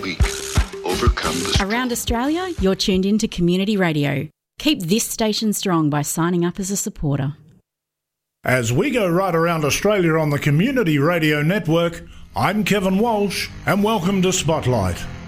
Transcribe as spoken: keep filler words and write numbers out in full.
weak, overcome the... Around Australia, you're tuned in to Community Radio. Keep this station strong by signing up as a supporter. As we go right around Australia on the Community Radio Network, I'm Kevin Walsh, and welcome to Spotlight.